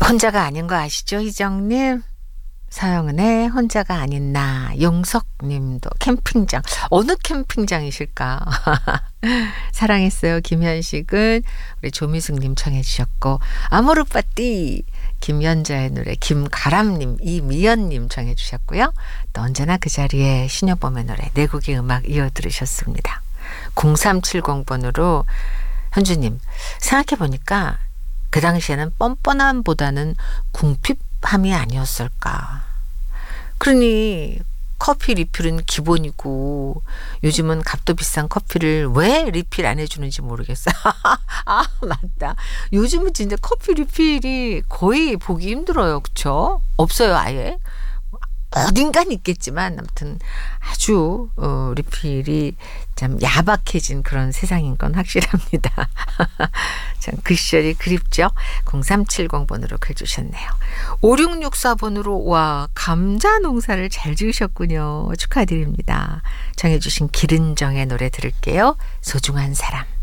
혼자가 아닌 거 아시죠, 희정님? 서영은의 혼자가 아닌 나. 용석님도 캠핑장. 어느 캠핑장이실까? 사랑했어요. 김현식은 우리 조미숙님 청해 주셨고, 아모르파띠 김연자의 노래 김가람님, 이미연님 청해 주셨고요. 또 언제나 그 자리에 신여범의 노래 네 곡의 음악 이어 들으셨습니다. 0370번으로 현주님, 생각해보니까 그 당시에는 뻔뻔함보다는 궁핍함이 아니었을까. 그러니 커피 리필은 기본이고 요즘은 값도 비싼 커피를 왜 리필 안 해주는지 모르겠어요. 아, 맞다. 요즘은 진짜 커피 리필이 거의 보기 힘들어요. 그렇죠? 없어요, 아예. 어딘간 있겠지만 아무튼 아주 리필이 참 야박해진 그런 세상인 건 확실합니다. 참 그 시절이 그립죠. 0370번으로 글 주셨네요. 5664번으로 와 감자 농사를 잘 지으셨군요. 축하드립니다. 정해주신 기른정의 노래 들을게요. 소중한 사람.